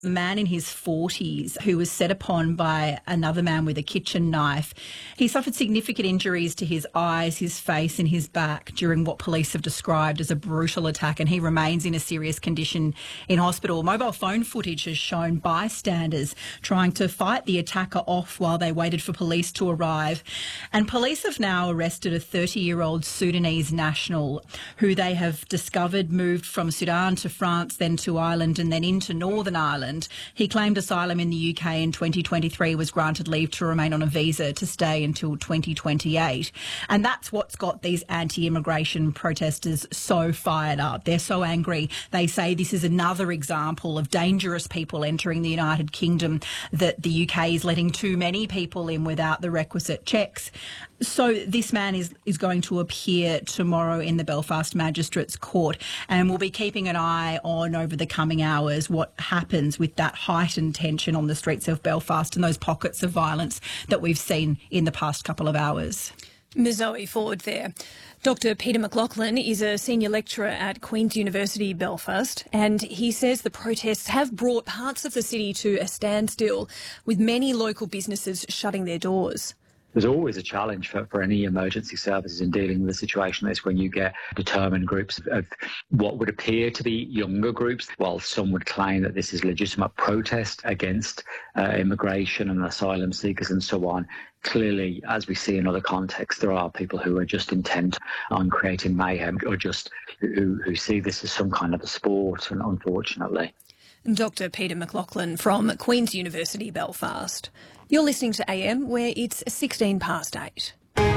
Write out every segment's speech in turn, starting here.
A man in his 40s who was set upon by another man with a kitchen knife. He suffered significant injuries to his eyes, his face and his back during what police have described as a brutal attack, and he remains in a serious condition in hospital. Mobile phone footage has shown bystanders trying to fight the attacker off while they waited for police to arrive. And police have now arrested a 30-year-old Sudanese national who they have discovered moved from Sudan to France, then to Ireland and then into Northern Ireland. He claimed asylum in the UK in 2023, was granted leave to remain on a visa to stay until 2028. And that's what's got these anti-immigration protesters so fired up. They're so angry. They say this is another example of dangerous people entering the United Kingdom, that the UK is letting too many people in without the requisite checks. So this man is going to appear tomorrow in the Belfast Magistrates Court, and we'll be keeping an eye on over the coming hours what happens with that heightened tension on the streets of Belfast and those pockets of violence that we've seen in the past couple of hours. Ms. Zoe Ford there. Dr. Peter McLaughlin is a senior lecturer at Queen's University Belfast, and he says the protests have brought parts of the city to a standstill, with many local businesses shutting their doors. There's always a challenge for any emergency services in dealing with a situation like this, when you get determined groups of what would appear to be younger groups, while some would claim that this is legitimate protest against immigration and asylum seekers and so on. Clearly, as we see in other contexts, there are people who are just intent on creating mayhem, or just who see this as some kind of a sport, and unfortunately. Dr. Peter McLaughlin from Queen's University Belfast. You're listening to AM, where it's 16 past 8.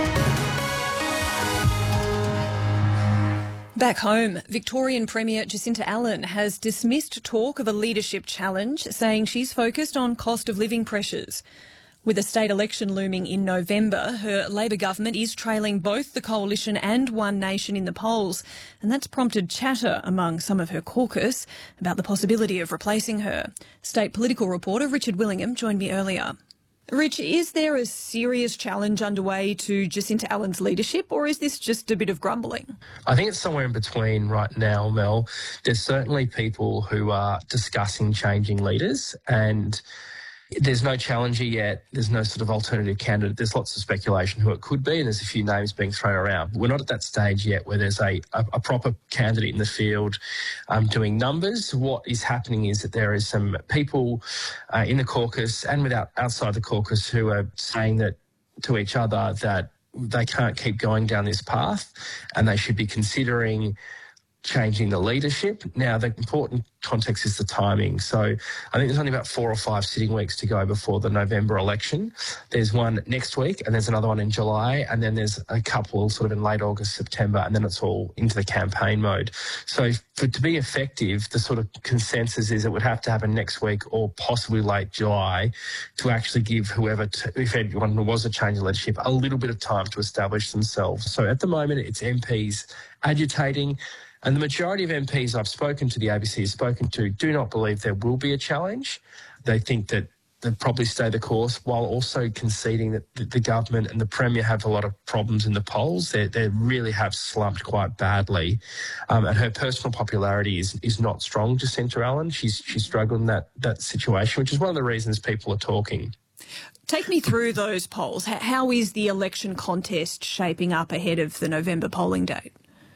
Back home, Victorian Premier Jacinta Allen has dismissed talk of a leadership challenge, saying she's focused on cost of living pressures. With a state election looming in November, her Labor government is trailing both the Coalition and One Nation in the polls, and that's prompted chatter among some of her caucus about the possibility of replacing her. State political reporter Richard Willingham joined me earlier. Rich, is there a serious challenge underway to Jacinta Allen's leadership, or is this just a bit of grumbling? I think it's somewhere in between right now, Mel. There's certainly people who are discussing changing leaders, and there's no challenger yet. There's no sort of alternative candidate. There's lots of speculation who it could be, and there's a few names being thrown around. We're not at that stage yet where there's a proper candidate in the field doing numbers. What is happening is that there is some people in the caucus and outside the caucus who are saying that to each other that they can't keep going down this path and they should be considering changing the leadership. Now, the important context is the timing. So I think there's only about 4 or 5 sitting weeks to go before the November election. There's one next week, and there's another one in July, and then there's a couple sort of in late August, September, and then it's all into the campaign mode. So for it to be effective, the sort of consensus is it would have to happen next week or possibly late July to actually give whoever, if anyone was a change of leadership, a little bit of time to establish themselves. So at the moment, it's MPs agitating. And the majority of MPs I've spoken to, the ABC has spoken to, do not believe there will be a challenge. They think that they'll probably stay the course, while also conceding that the government and the Premier have a lot of problems in the polls. They really have slumped quite badly. And her personal popularity is not strong, Jacinta Allen. She's struggled in that situation, which is one of the reasons people are talking. Take me through those polls. How is the election contest shaping up ahead of the November polling date?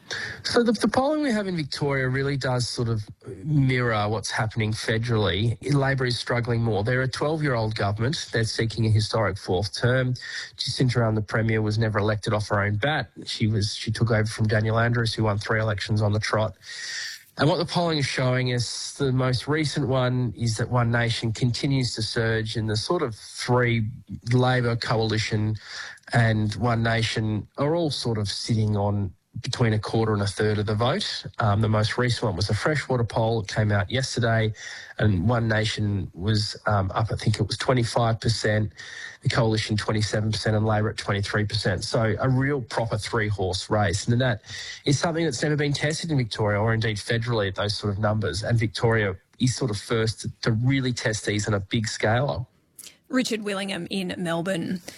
So the polling we have in Victoria really does sort of mirror what's happening federally. Labor is struggling more. They're a 12-year-old government. They're seeking a historic 4th term. Jacinta Allen, the Premier, was never elected off her own bat. She took over from Daniel Andrews, who won 3 elections on the trot. And what the polling is showing us, the most recent one, is that One Nation continues to surge, and the sort of 3 Labor, Coalition and One Nation are all sort of sitting on between 1/4 and 1/3 of the vote. The most recent one was a Freshwater poll. It came out yesterday, and One Nation was up, I think it was 25%, the Coalition 27%, and Labor at 23%. So a real proper 3-horse race. And that is something that's never been tested in Victoria, or indeed federally, at those sort of numbers. And Victoria is sort of first to really test these on a big scale. Richard Willingham in Melbourne.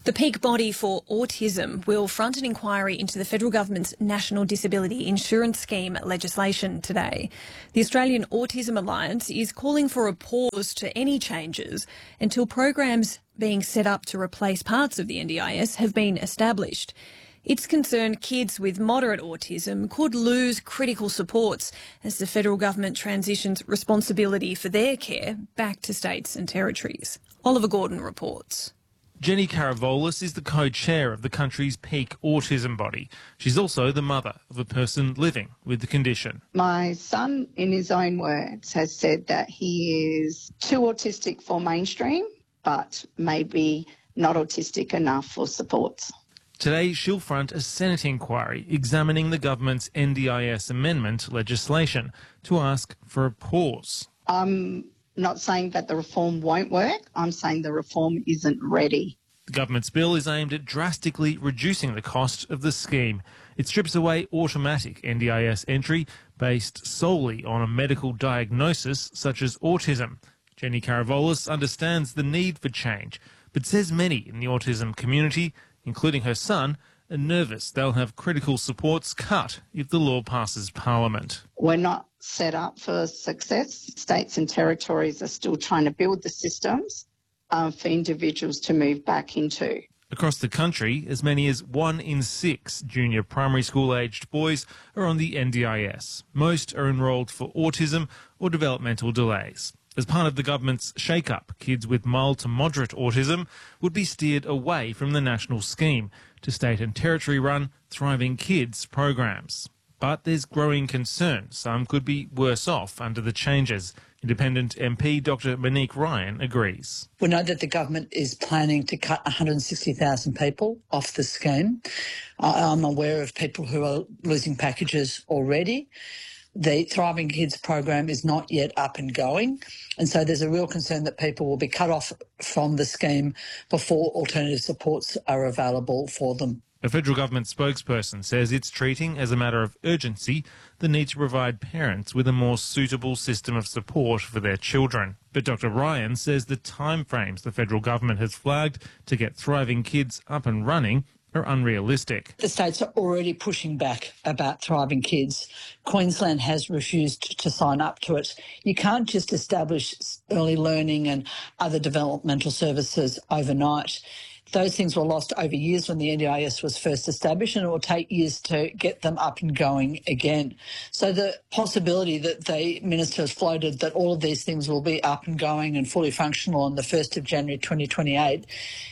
The peak body for autism will front an inquiry into the federal government's National Disability Insurance Scheme legislation today. The Australian Autism Alliance is calling for a pause to any changes until programs being set up to replace parts of the NDIS have been established. It's concerned kids with moderate autism could lose critical supports as the federal government transitions responsibility for their care back to states and territories. Oliver Gordon reports. Jenny Karavolis is the co-chair of the country's peak autism body. She's also the mother of a person living with the condition. My son, in his own words, has said that he is too autistic for mainstream, but maybe not autistic enough for supports. Today, she'll front a Senate inquiry examining the government's NDIS amendment legislation to ask for a pause. I'm not saying that the reform won't work. I'm saying the reform isn't ready. The government's bill is aimed at drastically reducing the cost of the scheme. It strips away automatic NDIS entry based solely on a medical diagnosis such as autism. Jenny Karavolis understands the need for change, but says many in the autism community, including her son, are nervous they'll have critical supports cut if the law passes Parliament. We're not set up for success. States and territories are still trying to build the systems for individuals to move back into. Across the country, as many as 1 in 6 junior primary school-aged boys are on the NDIS. Most are enrolled for autism or developmental delays. As part of the government's shake-up, kids with mild to moderate autism would be steered away from the national scheme to state and territory-run Thriving Kids programs. But there's growing concern some could be worse off under the changes. Independent MP Dr Monique Ryan agrees. We know that the government is planning to cut 160,000 people off the scheme. I'm aware of people who are losing packages already. The Thriving Kids program is not yet up and going, and so there's a real concern that people will be cut off from the scheme before alternative supports are available for them. A federal government spokesperson says it's treating as a matter of urgency the need to provide parents with a more suitable system of support for their children. But Dr Ryan says the timeframes the federal government has flagged to get Thriving Kids up and running are unrealistic. The states are already pushing back about Thriving Kids. Queensland has refused to sign up to it. You can't just establish early learning and other developmental services overnight. Those things were lost over years when the NDIS was first established, and it will take years to get them up and going again. So the possibility that the minister has floated that all of these things will be up and going and fully functional on the 1st of January 2028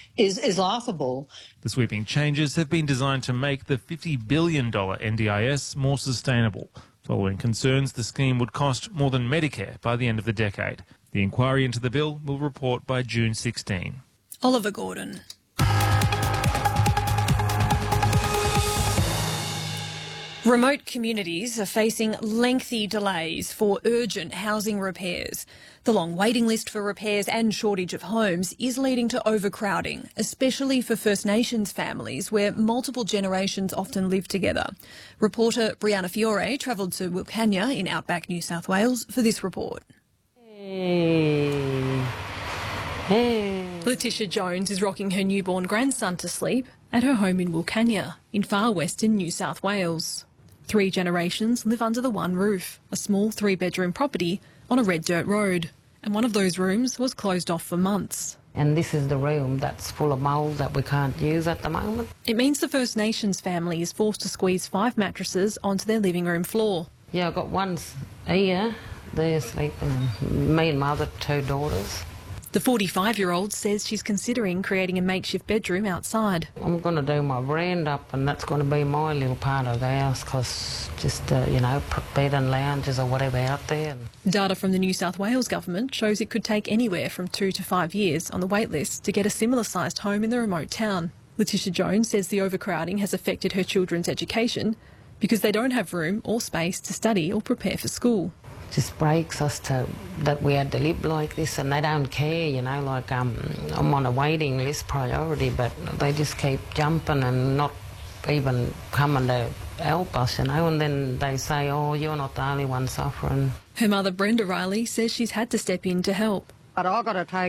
is laughable. The sweeping changes have been designed to make the $50 billion NDIS more sustainable, following concerns the scheme would cost more than Medicare by the end of the decade. The inquiry into the bill will report by June 16. Oliver Gordon. Remote communities are facing lengthy delays for urgent housing repairs. The long waiting list for repairs and shortage of homes is leading to overcrowding, especially for First Nations families where multiple generations often live together. Reporter Brianna Fiore travelled to Wilcannia in outback New South Wales for this report. Letitia Jones is rocking her newborn grandson to sleep at her home in Wilcannia in far western New South Wales. 3 generations live under the one roof, a small 3-bedroom property on a red dirt road. And one of those rooms was closed off for months. And this is the room that's full of mould that we can't use at the moment. It means the First Nations family is forced to squeeze 5 mattresses onto their living room floor. Yeah, I've got one here, they're sleeping, me and my other 2 daughters. The 45-year-old says she's considering creating a makeshift bedroom outside. I'm going to do my veranda up, and that's going to be my little part of the house, because just, put bed and lounges or whatever out there. Data from the New South Wales government shows it could take anywhere from 2 to 5 years on the wait list to get a similar-sized home in the remote town. Letitia Jones says the overcrowding has affected her children's education because they don't have room or space to study or prepare for school. Just breaks us that we had to live like this, and they don't care, I'm on a waiting list priority, but they just keep jumping and not even coming to help us, and then they say, oh, you're not the only one suffering. Her mother, Brenda Riley, says she's had to step in to help. But I've got to take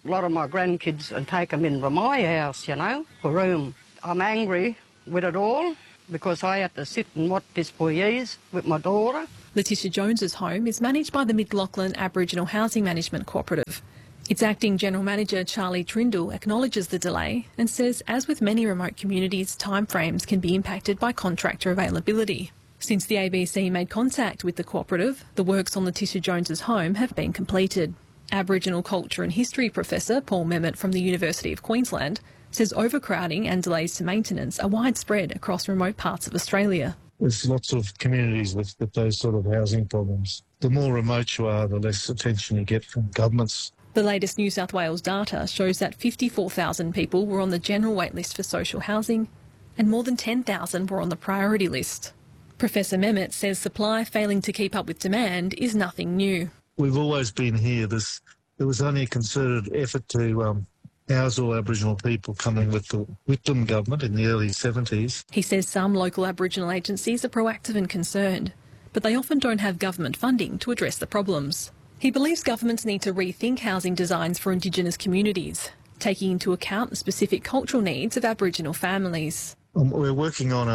a lot of my grandkids and take them into my house, you know, for room. I'm angry with it all because I had to sit and watch this for years with my daughter. Letitia Jones's home is managed by the Mid-Lachlan Aboriginal Housing Management Cooperative. Its acting general manager, Charlie Trindle, acknowledges the delay and says, as with many remote communities, timeframes can be impacted by contractor availability. Since the ABC made contact with the cooperative, the works on Letitia Jones's home have been completed. Aboriginal culture and history professor Paul Memmott from the University of Queensland says overcrowding and delays to maintenance are widespread across remote parts of Australia. There's lots of communities with those sort of housing problems. The more remote you are, the less attention you get from governments. The latest New South Wales data shows that 54,000 people were on the general wait list for social housing and more than 10,000 were on the priority list. Professor Memmott says supply failing to keep up with demand is nothing new. We've always been here. There was only a concerted effort to house all Aboriginal people coming with the Whitlam government in the early 70s. He says some local Aboriginal agencies are proactive and concerned, but they often don't have government funding to address the problems. He believes governments need to rethink housing designs for Indigenous communities, taking into account the specific cultural needs of Aboriginal families. We're working on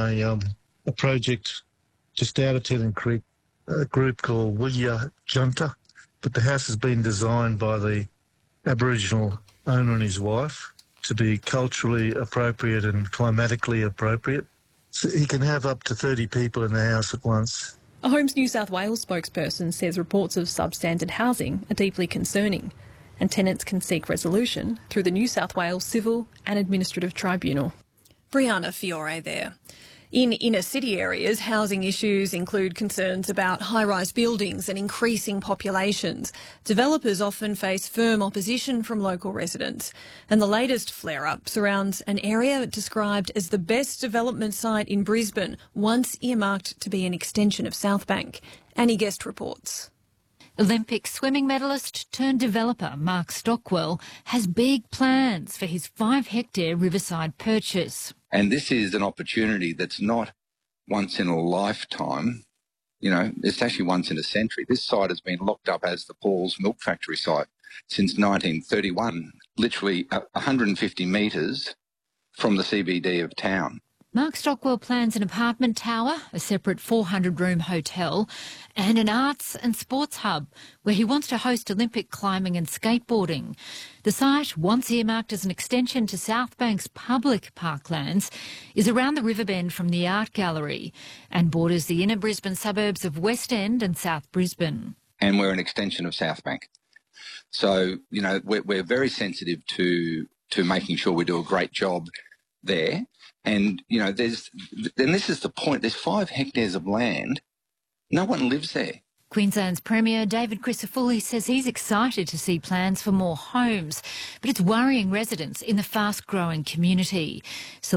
a project just out of Tennant Creek, a group called Wilya Junta, but the house has been designed by the Aboriginal owner and his wife to be culturally appropriate and climatically appropriate. So he can have up to 30 people in the house at once. A Homes New South Wales spokesperson says reports of substandard housing are deeply concerning and tenants can seek resolution through the New South Wales Civil and Administrative Tribunal. Brianna Fiore there. In inner city areas, housing issues include concerns about high-rise buildings and increasing populations. Developers often face firm opposition from local residents. And the latest flare-up surrounds an area described as the best development site in Brisbane, once earmarked to be an extension of Southbank. Annie Guest reports. Olympic swimming medalist turned developer Mark Stockwell has big plans for his 5-hectare riverside purchase. And this is an opportunity that's not once in a lifetime, you know, it's actually once in a century. This site has been locked up as the Paul's Milk Factory site since 1931, literally 150 metres from the CBD of town. Mark Stockwell plans an apartment tower, a separate 400-room hotel and an arts and sports hub where he wants to host Olympic climbing and skateboarding. The site, once earmarked as an extension to Southbank's public parklands, is around the river bend from the Art Gallery and borders the inner Brisbane suburbs of West End and South Brisbane. And we're an extension of Southbank. So, you know, we're very sensitive to making sure we do a great job there. And, you know, this is the point, there's 5 hectares of land. No one lives there. Queensland's Premier David Crisafulli says he's excited to see plans for more homes, but it's worrying residents in the fast-growing community. So